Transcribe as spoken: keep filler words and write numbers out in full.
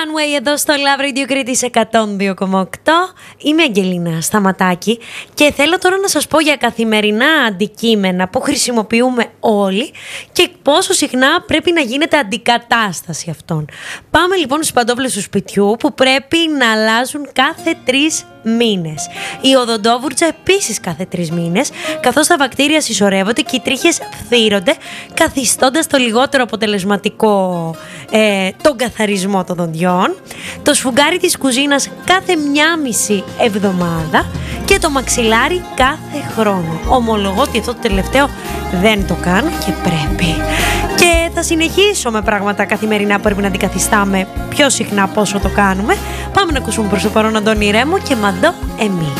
Runway εδώ στο Love Radio Κρήτης εκατόν δύο κόμμα οκτώ. Είμαι η Αγγελίνα Σταματάκη και θέλω τώρα να σας πω για καθημερινά αντικείμενα που χρησιμοποιούμε όλοι και πόσο συχνά πρέπει να γίνεται αντικατάσταση αυτών. Πάμε λοιπόν στις παντόφλες του σπιτιού που πρέπει να αλλάζουν κάθε τρεις μήνες. Η οδοντόβουρτσα επίσης κάθε τρεις μήνες, καθώς τα βακτήρια συσσωρεύονται και οι τρίχες φθύρονται, καθιστώντας το λιγότερο αποτελεσματικό ε, τον καθαρισμό των δοντιών. Το σφουγγάρι της κουζίνας κάθε μια μισή εβδομάδα και το μαξιλάρι κάθε χρόνο. Ομολογώ ότι αυτό το τελευταίο δεν το κάνω και πρέπει. Και θα συνεχίσω με πράγματα καθημερινά που πρέπει να αντικαθιστάμε πιο συχνά από όσο το κάνουμε. Πάμε να ακούσουμε προς το παρόν Αντώνη Ρέμο και Μαντό Εμεί.